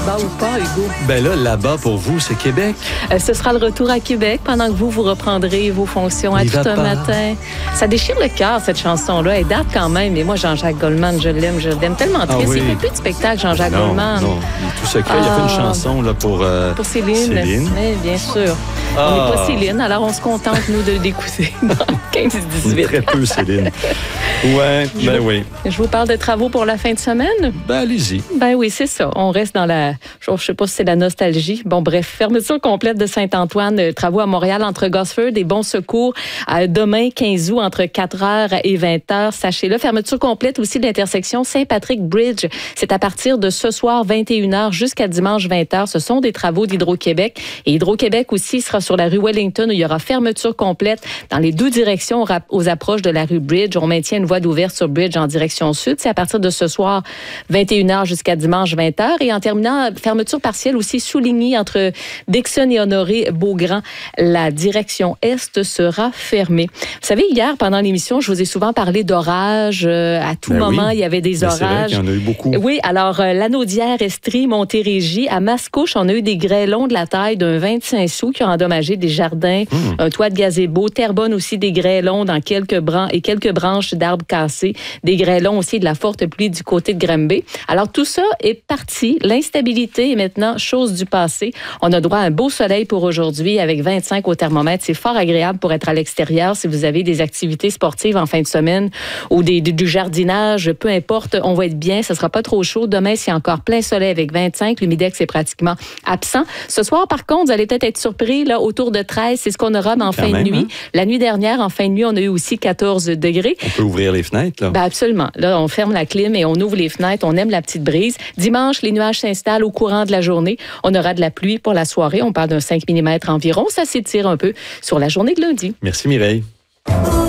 là-bas ou pas, Hugo? Ben là-bas, pour vous, c'est Québec. Ce sera le retour à Québec pendant que vous reprendrez vos fonctions à tout un matin. Ça déchire le cœur, cette chanson-là. Elle date quand même. Et moi, Jean-Jacques Goldman, je l'aime tellement triste. Oui. Il fait plus de spectacle, Jean-Jacques Goldman. Non, il est tout secret. Il a fait une chanson là, pour Céline. Oui, bien sûr. On n'est pas Céline, alors on se contente, nous, de l'écouter dans 15-18. Très peu Céline. Oui. Je vous parle de travaux pour la fin de semaine? Ben, allez-y. Ben oui, c'est ça. On reste dans la... Je sais pas si c'est la nostalgie. Bon, bref, fermeture complète de Saint-Antoine. Travaux à Montréal entre Gosford et Bon Secours. Demain, 15 août, entre 4h et 20h. Sachez-le. Fermeture complète aussi de l'intersection Saint-Patrick Bridge. C'est à partir de ce soir, 21h, jusqu'à dimanche, 20h. Ce sont des travaux d'Hydro-Québec. Et Hydro-Québec aussi sera sur la rue Wellington, où il y aura fermeture complète dans les deux directions aux approches de la rue Bridge. On maintient une voie d'ouverte sur Bridge en direction sud. C'est à partir de ce soir, 21h jusqu'à dimanche, 20h. Et en terminant, fermeture partielle aussi soulignée entre Dixon et Honoré-Beaugrand. La direction est sera fermée. Vous savez, hier, pendant l'émission, je vous ai souvent parlé d'orages. À tout moment, il y avait des orages. C'est vrai qu'il y en a eu beaucoup. Oui, alors, Lanaudière, Estrie, Montérégie. À Mascouche, on a eu des grêlons de la taille d'un 25 sous qui ont endommagé des jardins, un toit de gazebo. Terrebonne aussi, des grêlons dans quelques branches d'arbres cassés. Des grêlons aussi, de la forte pluie du côté de Granby. Alors, tout ça est parti. L'instabilité est maintenant chose du passé. On a droit à un beau soleil pour aujourd'hui avec 25 au thermomètre. C'est fort agréable pour être à l'extérieur si vous avez des activités sportives en fin de semaine ou du jardinage, peu importe, on va être bien. Ça sera pas trop chaud. Demain, c'est encore plein soleil avec 25. L'humidex est pratiquement absent. Ce soir, par contre, vous allez peut-être être surpris, là, autour de 13. C'est ce qu'on aura en fin de nuit. La nuit dernière, en fin de nuit, on a eu aussi 14 degrés. On peut ouvrir les fenêtres, là? Ben absolument. Là, on ferme la clim et on ouvre les fenêtres. On aime la petite brise. Dimanche, les nuages s'installent au courant de la journée. On aura de la pluie pour la soirée. On parle d'un 5 mm environ. Ça s'étire un peu sur la journée de lundi. Merci, Mireille.